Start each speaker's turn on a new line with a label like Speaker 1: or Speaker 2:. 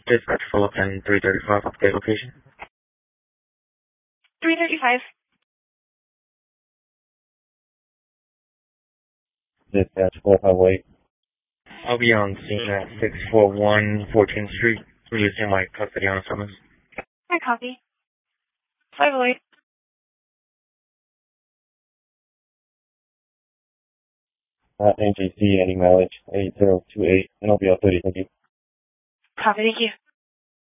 Speaker 1: Dispatch Fullerton 335 update location.
Speaker 2: 335.
Speaker 3: Dispatch 458.
Speaker 1: I'll be on scene at 641 14th Street. Releasing my custody on summons.
Speaker 2: I copy. 508.
Speaker 3: NGC, any mileage 8028, and I'll be on 30, thank you.
Speaker 2: Copy, thank you.